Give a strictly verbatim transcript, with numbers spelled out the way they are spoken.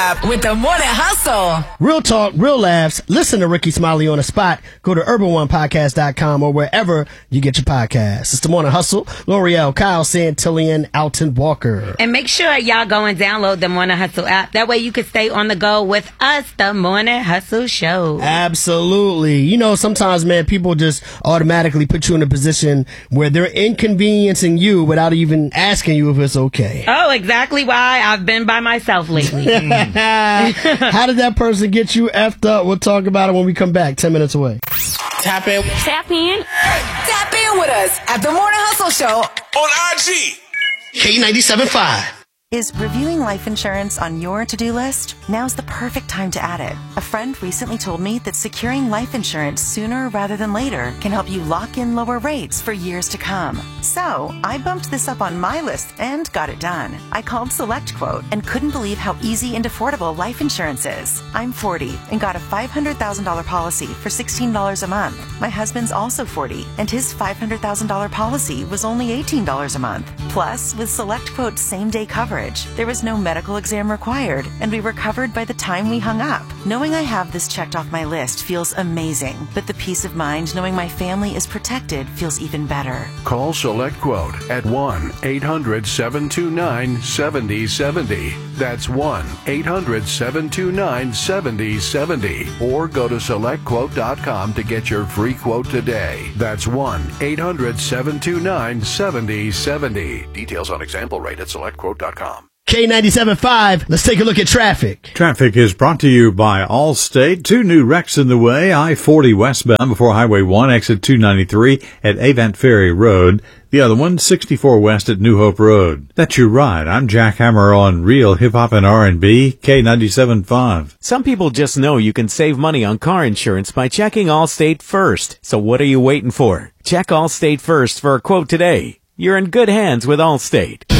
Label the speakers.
Speaker 1: With the Morning Hustle.
Speaker 2: Real talk, real laughs. Listen to Ricky Smiley on the spot. Go to urban one podcast dot com or wherever you get your podcasts. It's the Morning Hustle. L'Oreal, Kyle Santillian, Alton Walker.
Speaker 3: And make sure y'all go and download the Morning Hustle app. That way you can stay on the go with us, the Morning Hustle Show.
Speaker 2: Absolutely. You know, sometimes, man, people just automatically put you in a position where they're inconveniencing you without even asking you if it's okay.
Speaker 3: Oh, exactly why I've been by myself lately.
Speaker 2: How did that person get you effed up? We'll talk about it when we come back. Ten minutes away.
Speaker 1: Tap in.
Speaker 3: Tap in.
Speaker 1: Tap in with us at the Morning Hustle Show
Speaker 4: on I G.
Speaker 2: K ninety-seven point five.
Speaker 5: Is reviewing life insurance on your to-do list? Now's the perfect time to add it. A friend recently told me that securing life insurance sooner rather than later can help you lock in lower rates for years to come. So I bumped this up on my list and got it done. I called SelectQuote and couldn't believe how easy and affordable life insurance is. I'm forty and got a five hundred thousand dollars policy for sixteen dollars a month. My husband's also forty and his five hundred thousand dollars policy was only eighteen dollars a month. Plus, with SelectQuote's same-day coverage, there was no medical exam required, and we were covered by the time we hung up. Knowing I have this checked off my list feels amazing, but the peace of mind knowing my family is protected feels even better.
Speaker 6: Call SelectQuote at one eight hundred seven two nine seven zero seven zero. That's one eight hundred seven two nine seven zero seven zero. Or go to select quote dot com to get your free quote today. That's one eight hundred seven two nine seven zero seven zero. Details on example rate at select quote dot com.
Speaker 2: K ninety-seven point five. Let's take a look at traffic.
Speaker 7: Traffic is brought to you by Allstate. Two new wrecks in the way. I forty westbound before Highway one, exit two ninety-three at Avant Ferry Road. The other one, sixty-four west at New Hope Road. That's your ride. I'm Jack Hammer on Real Hip Hop and R and B, K ninety-seven point five.
Speaker 8: Some people just know you can save money on car insurance by checking Allstate first. So what are you waiting for? Check Allstate first for a quote today. You're in good hands with Allstate.